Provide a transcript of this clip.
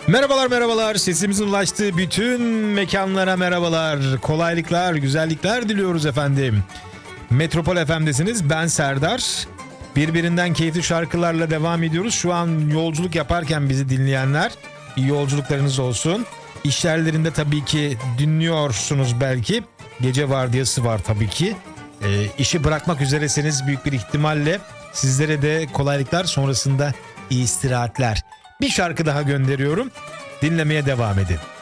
Merhabalar merhabalar, sesimizin ulaştığı bütün mekanlara merhabalar, kolaylıklar, güzellikler diliyoruz efendim. Metropol FM'desiniz, ben Serdar. Birbirinden keyifli şarkılarla devam ediyoruz. Şu an yolculuk yaparken bizi dinleyenler, iyi yolculuklarınız olsun. İş yerlerinde tabii ki dinliyorsunuz belki. Gece vardiyası var tabii ki. İşi bırakmak üzereseniz büyük bir ihtimalle sizlere de kolaylıklar, sonrasında iyi istirahatler. Bir şarkı daha gönderiyorum. Dinlemeye devam edin.